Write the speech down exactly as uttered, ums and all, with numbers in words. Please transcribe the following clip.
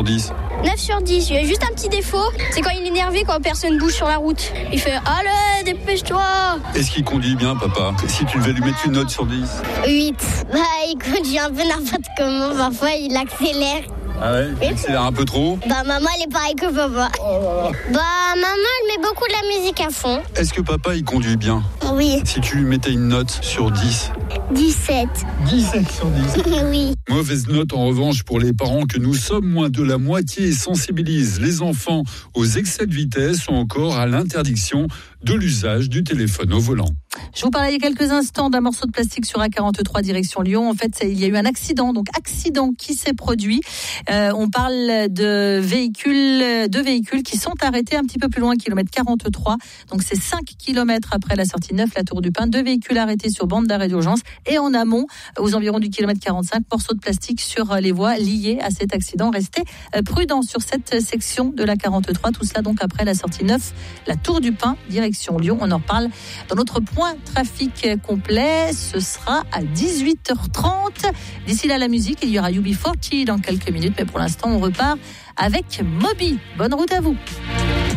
dix? neuf sur dix. Il y a juste un petit défaut, c'est quand il est énervé, quand personne bouge sur la route. Il fait « Allez, dépêche-toi !» Est-ce qu'il conduit bien, papa? Si tu devais lui mettre une note sur dix? huit. Bah, il conduit un peu n'importe comment. Parfois, il accélère. Ah ouais? Il accélère un peu trop? Bah, maman, elle est pareille que papa. Oh. Bah, maman, elle met beaucoup de la musique à fond. Est-ce que papa, il conduit bien? Oui. Si tu lui mettais une note sur dix? dix-sept. dix-sept sur dix. Oui. Mauvaise note en revanche pour les parents que nous sommes. Moins de la moitié sensibilisent les enfants aux excès de vitesse ou encore à l'interdiction de l'usage du téléphone au volant. Je vous parlais il y a quelques instants d'un morceau de plastique sur A quarante-trois direction Lyon. En fait, il y a eu un accident, donc accident qui s'est produit. Euh, on parle de véhicules, de véhicules qui sont arrêtés un petit peu plus loin, kilomètre quarante-trois. Donc c'est cinq kilomètres après la sortie neuf, la Tour du Pin. Deux véhicules arrêtés sur bande d'arrêt d'urgence et en amont, aux environs du kilomètre quarante-cinq, morceaux de plastique sur les voies liées à cet accident. Restez prudents sur cette section de la quarante-trois. Tout cela donc après la sortie neuf, la Tour du Pin direction Lyon. On en reparle dans notre point trafic complet, ce sera à dix-huit heures trente. D'ici là, la musique, il y aura U B quarante dans quelques minutes, mais pour l'instant, on repart avec Moby. Bonne route à vous.